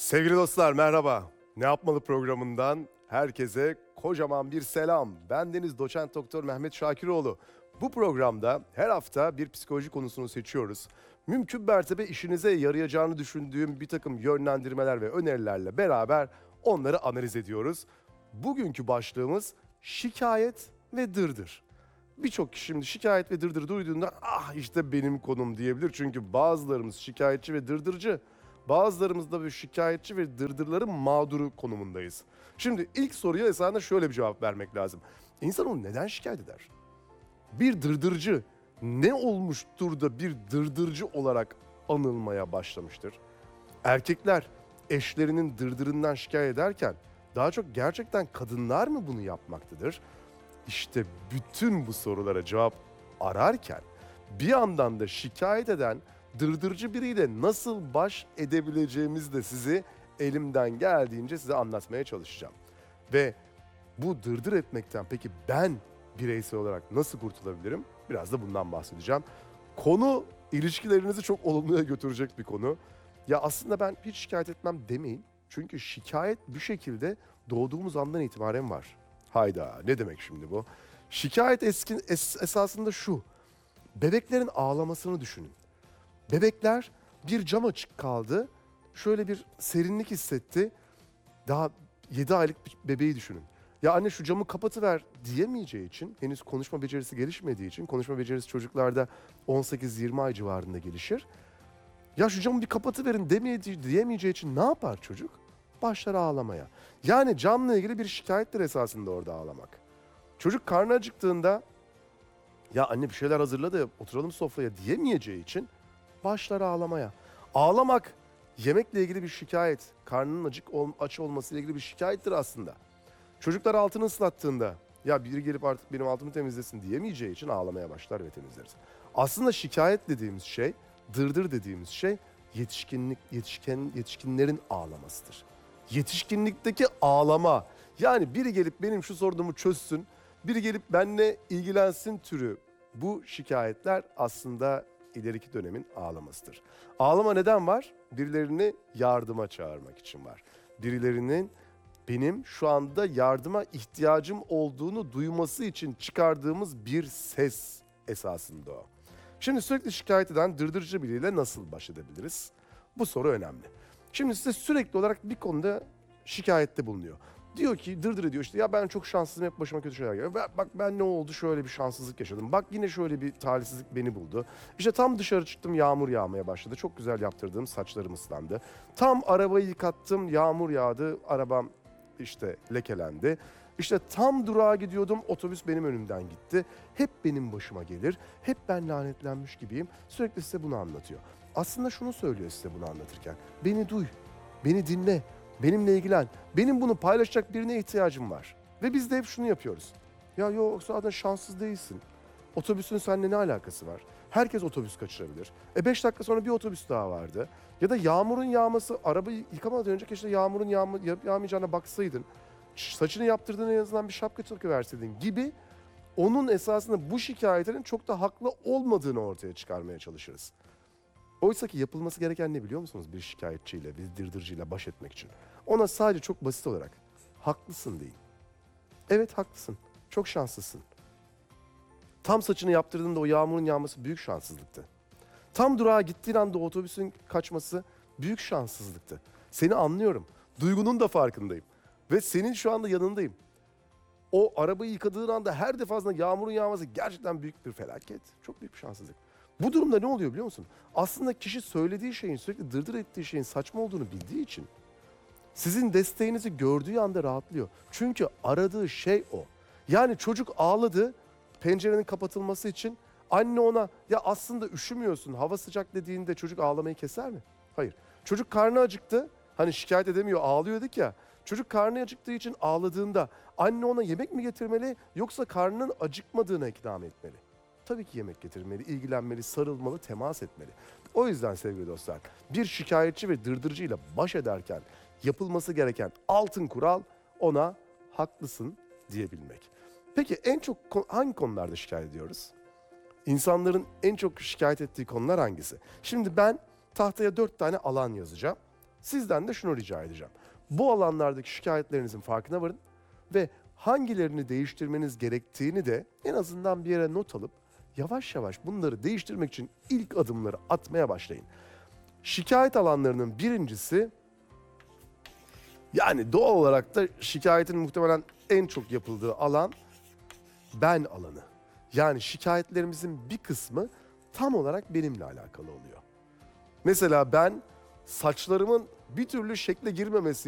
Sevgili dostlar merhaba. Ne yapmalı programından herkese kocaman bir selam. Bendeniz Doçent Doktor Mehmet Şakiroğlu. Bu programda her hafta bir psikoloji konusunu seçiyoruz. Mümkün mertebe işinize yarayacağını düşündüğüm bir takım yönlendirmeler ve önerilerle beraber onları analiz ediyoruz. Bugünkü başlığımız şikayet ve dırdır. Birçok kişi şimdi şikayet ve dırdır duyduğunda ah işte benim konum diyebilir. Çünkü bazılarımız şikayetçi ve dırdırcı. Bazılarımız da böyle şikayetçi ve dırdırların mağduru konumundayız. Şimdi ilk soruya esasında şöyle bir cevap vermek lazım. İnsan onu neden şikayet eder? Bir dırdırcı ne olmuştur da bir dırdırcı olarak anılmaya başlamıştır? Erkekler eşlerinin dırdırından şikayet ederken daha çok gerçekten kadınlar mı bunu yapmaktadır? İşte bütün bu sorulara cevap ararken bir yandan da şikayet eden dırdırcı biriyle nasıl baş edebileceğimizi de sizi elimden geldiğince size anlatmaya çalışacağım. Ve bu dırdır etmekten peki ben bireysel olarak nasıl kurtulabilirim? Biraz da bundan bahsedeceğim. Konu ilişkilerinizi çok olumluya götürecek bir konu. Ya aslında ben hiç şikayet etmem demeyin. Çünkü şikayet bir şekilde doğduğumuz andan itibaren var. Hayda, ne demek şimdi bu? Şikayet esasında şu. Bebeklerin ağlamasını düşünün. Bebekler bir cam açık kaldı. Şöyle bir serinlik hissetti. Daha 7 aylık bir bebeği düşünün. Ya anne şu camı kapatıver diyemeyeceği için, henüz konuşma becerisi gelişmediği için, konuşma becerisi çocuklarda 18-20 ay civarında gelişir. Ya şu camı bir kapatıverin diyemeyeceği için ne yapar çocuk? Başlar ağlamaya. Yani camla ilgili bir şikayettir esasında orada ağlamak. Çocuk karnı acıktığında ya anne bir şeyler hazırla da oturalım sofraya diyemeyeceği için başlar ağlamaya. Ağlamak yemekle ilgili bir şikayet, karnının aç olmasıyla ilgili bir şikayettir aslında. Çocuklar altını ıslattığında ya biri gelip artık benim altımı temizlesin diyemeyeceği için ağlamaya başlar ve temizleriz. Aslında şikayet dediğimiz şey, dırdır dediğimiz şey yetişkinlerin ağlamasıdır. Yetişkinlikteki ağlama, yani biri gelip benim şu sorunumu çözsün, biri gelip benimle ilgilensin türü bu şikayetler aslında ileriki dönemin ağlamasıdır. Ağlama neden var? Birilerini yardıma çağırmak için var. Birilerinin benim şu anda yardıma ihtiyacım olduğunu duyması için çıkardığımız bir ses esasında o. Şimdi sürekli şikayet eden dırdırcı biriyle nasıl baş edebiliriz? Bu soru önemli. Şimdi size sürekli olarak bir konuda şikayette bulunuyor. Diyor ki dırdır ediyor işte ya ben çok şanssızım hep başıma kötü şeyler geliyor. Bak ben ne oldu şöyle bir şanssızlık yaşadım. Bak yine şöyle bir talihsizlik beni buldu. İşte tam dışarı çıktım yağmur yağmaya başladı. Çok güzel yaptırdığım saçlarım ıslandı. Tam arabayı yıkattım yağmur yağdı arabam işte lekelendi. İşte tam durağa gidiyordum otobüs benim önümden gitti. Hep benim başıma gelir. Hep ben lanetlenmiş gibiyim. Sürekli size bunu anlatıyor. Aslında şunu söylüyor size bunu anlatırken. Beni duy, beni dinle, benimle ilgilen. Benim bunu paylaşacak birine ihtiyacım var. Ve biz de hep şunu yapıyoruz. Ya yok zaten şanssız değilsin. Otobüsün seninle ne alakası var? Herkes otobüs kaçırabilir. 5 dakika sonra bir otobüs daha vardı. Ya da yağmurun yağması, arabayı yıkamadan önce keşke yağmurun yağmayacağına baksaydın. Saçını yaptırdığın en azından bir şapka takıverseydin gibi onun esasında bu şikayetlerin çok da haklı olmadığını ortaya çıkarmaya çalışırız. Oysa ki yapılması gereken ne biliyor musunuz bir şikayetçiyle, bir dırdırcıyla baş etmek için? Ona sadece çok basit olarak haklısın deyin. Evet haklısın, çok şanslısın. Tam saçını yaptırdığında o yağmurun yağması büyük şanssızlıktı. Tam durağa gittiğin anda o otobüsün kaçması büyük şanssızlıktı. Seni anlıyorum. Duygunun da farkındayım. Ve senin şu anda yanındayım. O arabayı yıkadığın anda her defasında yağmurun yağması gerçekten büyük bir felaket. Çok büyük bir şanssızlık. Bu durumda ne oluyor biliyor musun? Aslında kişi söylediği şeyin, sürekli dırdır ettiği şeyin saçma olduğunu bildiği için sizin desteğinizi gördüğü anda rahatlıyor. Çünkü aradığı şey o. Yani çocuk ağladı pencerenin kapatılması için. Anne ona ya aslında üşümüyorsun hava sıcak dediğinde çocuk ağlamayı keser mi? Hayır. Çocuk karnı acıktı. Hani şikayet edemiyor ağlıyorduk ya. Çocuk karnı acıktığı için ağladığında anne ona yemek mi getirmeli yoksa karnının acıkmadığına ikna mı etmeli? Tabii ki yemek getirmeli, ilgilenmeli, sarılmalı, temas etmeli. O yüzden sevgili dostlar bir şikayetçi ve dırdırcıyla baş ederken yapılması gereken altın kural ona haklısın diyebilmek. Peki en çok hangi konularda şikayet ediyoruz? İnsanların en çok şikayet ettiği konular hangisi? Şimdi ben tahtaya 4 tane alan yazacağım. Sizden de şunu rica edeceğim. Bu alanlardaki şikayetlerinizin farkına varın ve hangilerini değiştirmeniz gerektiğini de en azından bir yere not alıp yavaş yavaş bunları değiştirmek için ilk adımları atmaya başlayın. Şikayet alanlarının birincisi, yani doğal olarak da şikayetin muhtemelen en çok yapıldığı alan ben alanı. Yani şikayetlerimizin bir kısmı tam olarak benimle alakalı oluyor. Mesela ben saçlarımın bir türlü şekle girmemesi